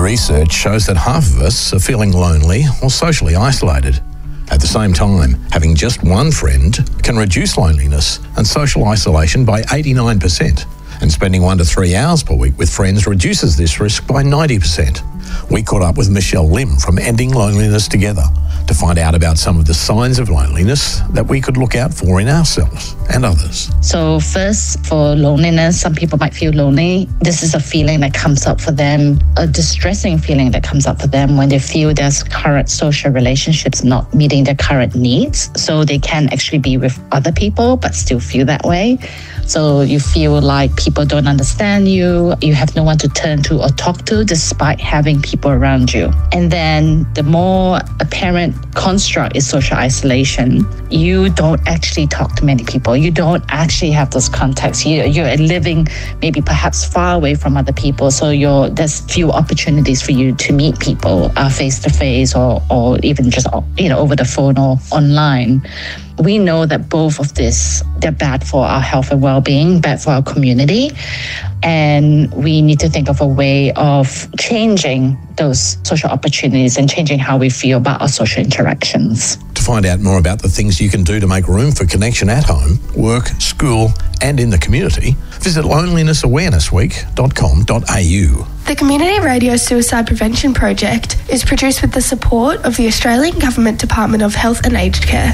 research shows that half of us are feeling lonely or socially isolated. At the same time, having just one friend can reduce loneliness and social isolation by 89%. And spending 1 to 3 hours per week with friends reduces this risk by 90%. We caught up with Michelle Lim from Ending Loneliness Together to find out about some of the signs of loneliness that we could look out for in ourselves and others. So first, for loneliness, some people might feel lonely. This is a feeling that comes up for them, a distressing feeling that comes up for them when they feel their current social relationships not meeting their current needs. So they can actually be with other people but still feel that way. So you feel like people don't understand you, you have no one to turn to or talk to despite having people around you. And then the more apparent construct is social isolation. You don't actually talk to many people. You don't actually have those contacts. You're living maybe perhaps far away from other people. So there's few opportunities for you to meet people face to face or even just over the phone or online. We know that both of this, they're bad for our health and well-being, bad for our community. And we need to think of a way of changing those social opportunities and changing how we feel about our social interactions. To find out more about the things you can do to make room for connection at home, work, school, and in the community, visit lonelinessawarenessweek.com.au. The Community Radio Suicide Prevention Project is produced with the support of the Australian Government Department of Health and Aged Care.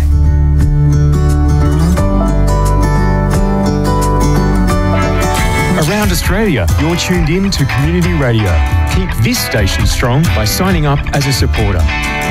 Around Australia, you're tuned in to Community Radio. Keep this station strong by signing up as a supporter.